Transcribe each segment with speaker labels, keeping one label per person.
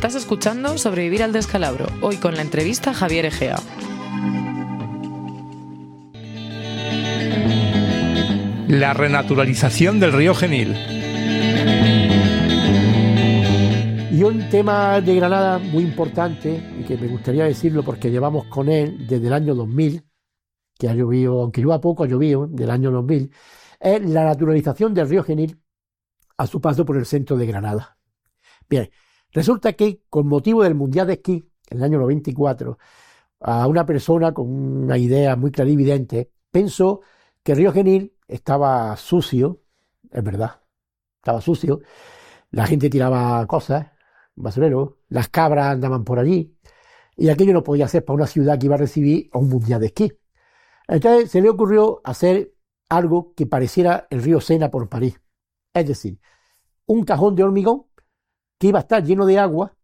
Speaker 1: Estás escuchando Sobrevivir al descalabro, hoy con la entrevista a Javier Egea.
Speaker 2: La renaturalización del río Genil.
Speaker 3: Y un tema de Granada muy importante, y que me gustaría decirlo porque llevamos con él desde el año 2000, que ha llovido, aunque llueva poco, ha llovido, del año 2000, es la naturalización del río Genil a su paso por el centro de Granada. Bien, resulta que con motivo del Mundial de Esquí, en el año 94, a una persona con una idea muy clarividente pensó que el río Genil estaba sucio, es verdad, estaba sucio, la gente tiraba cosas, basurero, las cabras andaban por allí, y aquello no podía ser para una ciudad que iba a recibir un Mundial de Esquí. Entonces se le ocurrió hacer algo que pareciera el río Sena por París, es decir, un cajón de hormigón que iba a estar lleno de agua,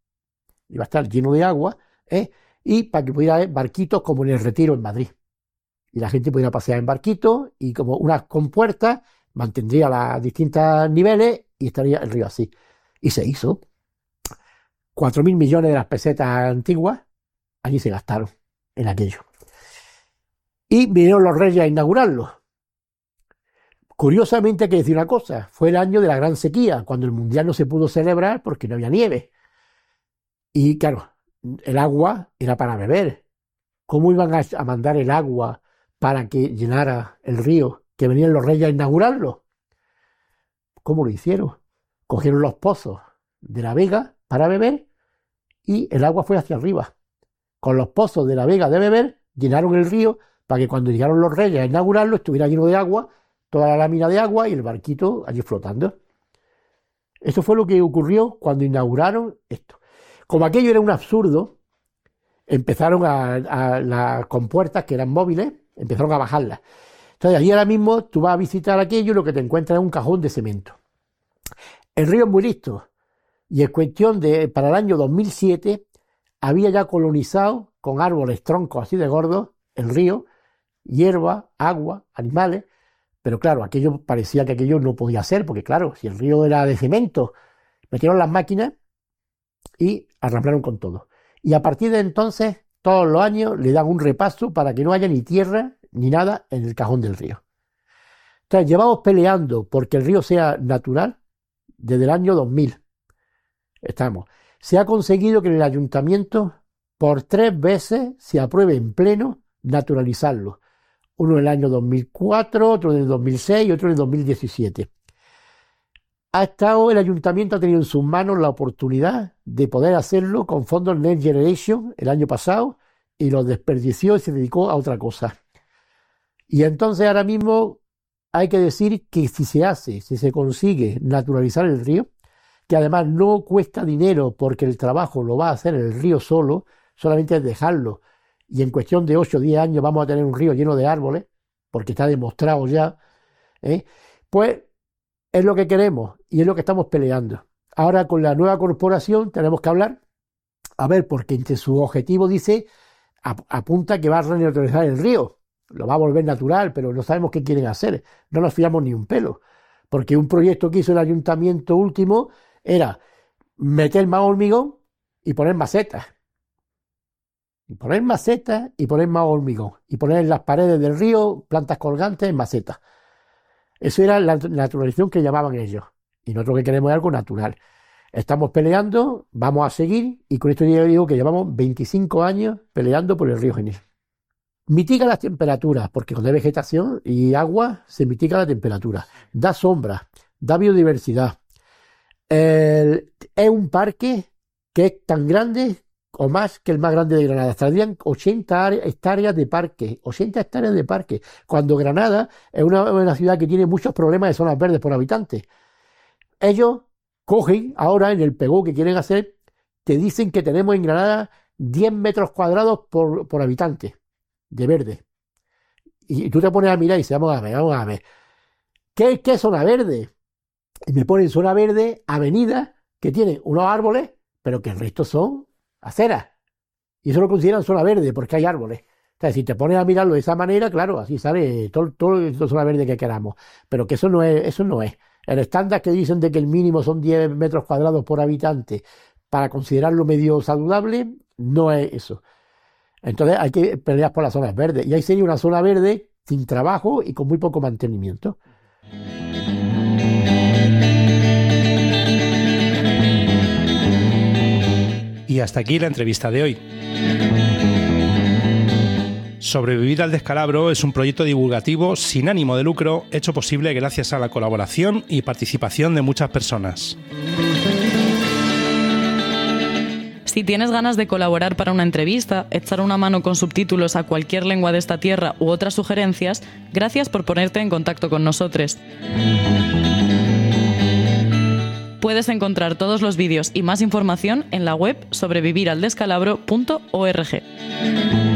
Speaker 3: y para que pudiera haber barquitos como en el Retiro en Madrid. Y la gente pudiera pasear en barquitos y como unas compuertas mantendría los distintos niveles y estaría el río así. Y se hizo. 4.000 millones de las pesetas antiguas allí se gastaron en aquello. Y vinieron los reyes a inaugurarlo. Curiosamente hay que decir una cosa, fue el año de la gran sequía, cuando el Mundial no se pudo celebrar porque no había nieve. Y claro, el agua era para beber. ¿Cómo iban a mandar el agua para que llenara el río, que venían los reyes a inaugurarlo? ¿Cómo lo hicieron? Cogieron los pozos de la Vega para beber y el agua fue hacia arriba. Con los pozos de la Vega de beber llenaron el río para que cuando llegaron los reyes a inaugurarlo estuviera lleno de agua, toda la lámina de agua y el barquito allí flotando. Eso fue lo que ocurrió cuando inauguraron esto. Como aquello era un absurdo, empezaron a las compuertas que eran móviles, empezaron a bajarlas. Entonces allí ahora mismo tú vas a visitar aquello y lo que te encuentras es un cajón de cemento. El río es muy listo y es cuestión de, para el año 2007, había ya colonizado con árboles, troncos así de gordos, el río, hierba, agua, animales, pero claro, aquello parecía que aquello no podía ser, porque claro, si el río era de cemento, metieron las máquinas y arramplaron con todo. Y a partir de entonces, todos los años le dan un repaso para que no haya ni tierra ni nada en el cajón del río. Entonces, llevamos peleando porque el río sea natural desde el año 2000. Se ha conseguido que en el ayuntamiento por 3 veces se apruebe en pleno naturalizarlo. Uno en el año 2004, otro en el 2006 y otro en el 2017. El ayuntamiento ha tenido en sus manos la oportunidad de poder hacerlo con fondos Next Generation el año pasado y lo desperdició y se dedicó a otra cosa. Y entonces ahora mismo hay que decir que si se consigue naturalizar el río, que además no cuesta dinero porque el trabajo lo va a hacer el río solo, solamente es dejarlo. Y en cuestión de 8 o 10 años vamos a tener un río lleno de árboles, porque está demostrado ya, pues es lo que queremos y es lo que estamos peleando. Ahora con la nueva corporación tenemos que hablar, a ver, porque entre sus objetivos dice, apunta que va a renaturalizar el río, lo va a volver natural, pero no sabemos qué quieren hacer, no nos fiamos ni un pelo, porque un proyecto que hizo el ayuntamiento último era meter más hormigón y poner macetas. Y poner macetas y poner más hormigón. Y poner en las paredes del río plantas colgantes en macetas. Eso era la naturalización que llamaban ellos. Y nosotros que queremos es algo natural. Estamos peleando, vamos a seguir. Y con esto yo digo que llevamos 25 años peleando por el río Genil. Mitiga las temperaturas, porque cuando hay vegetación y agua se mitiga la temperatura. Da sombra, da biodiversidad. Es un parque que es tan grande o más que el más grande de Granada. Estarían 80 hectáreas de parque, 80 hectáreas de parque, cuando Granada es una ciudad que tiene muchos problemas de zonas verdes por habitante. Ellos cogen ahora en el pegó que quieren hacer, te dicen que tenemos en Granada 10 metros cuadrados por habitante de verde. Y tú te pones a mirar y dices, vamos a ver. ¿Qué es zona verde? Y me ponen zona verde, avenidas que tienen unos árboles, pero que el resto son aceras. Y eso lo consideran zona verde porque hay árboles. Entonces, si te pones a mirarlo de esa manera, claro, así sale todo zona verde que queramos. Pero que eso no es. El estándar que dicen de que el mínimo son 10 metros cuadrados por habitante para considerarlo medio saludable, no es eso. Entonces hay que pelear por las zonas verdes. Y ahí sería una zona verde sin trabajo y con muy poco mantenimiento.
Speaker 2: Y hasta aquí la entrevista de hoy. Sobrevivir al descalabro es un proyecto divulgativo sin ánimo de lucro, hecho posible gracias a la colaboración y participación de muchas personas.
Speaker 1: Si tienes ganas de colaborar para una entrevista, echar una mano con subtítulos a cualquier lengua de esta tierra u otras sugerencias, gracias por ponerte en contacto con nosotros. Puedes encontrar todos los vídeos y más información en la web sobreviviraldescalabro.org.